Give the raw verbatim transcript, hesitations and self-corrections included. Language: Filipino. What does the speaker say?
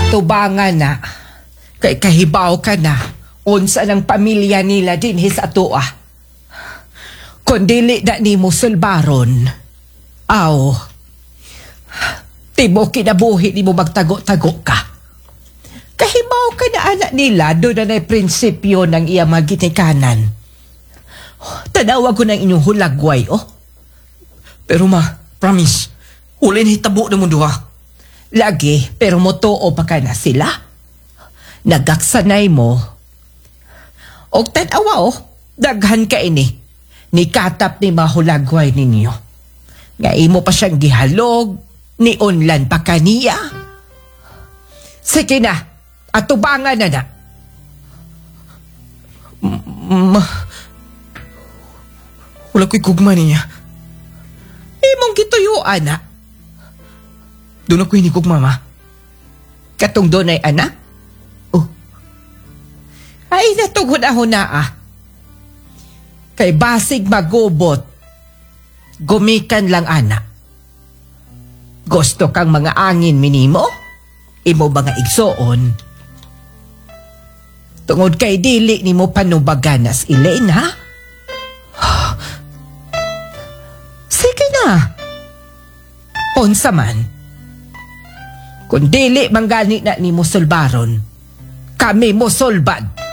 atubangan na. Kay kahibaw ka na. Unsa ng pamilya nila din his ato ah. Kung dili na ni mo sulbaron. Aw. Tibo kinabuhi ni mo magtago-tago ka. Kahibaw ka na anak nila, doon na na'y prinsipyo ng iya magitikanan. Tanawa ko ng inyong hulagway, oh. Pero ma, promise, hulin hitabo na mo duha. Lagi, pero motoo pa ka na sila. Nagaksanay mo. O tanawa, oh, daghan ka ini. Nikatap ni mahulagway ninyo. Nga imo pa siyang gihalog, ni unlan pa kaniya. Sige na, atubangan na na. Ma, wala ko'y kugma niya. Imong gituyuan na. Doon ako'y ni kugma, ma. Katong doon ay anak? Oh. Ay, natugod ako na ah. Kay basig magubot, gumikan lang anak. Gusto kang mga angin minimo? Imo ba nga igsoon? Tungod kay dili ni mo panubaganas, Elaine, ha? Sige na. Unsa man. Kung dili manggani na ni mo sulbaron, kami mo sulbad.